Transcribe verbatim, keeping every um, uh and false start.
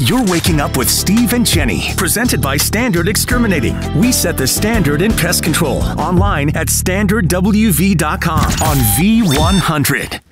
You're waking up with Steve and Jenny, presented by Standard Exterminating. We set the standard in pest control. Online at standard w v dot com on V one hundred.